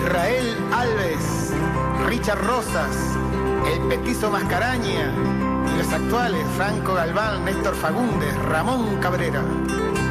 Israel Alves, Richard Rosas, el Petizo Mascaraña y los actuales Franco Galván, Néstor Fagundes, Ramón Cabrera.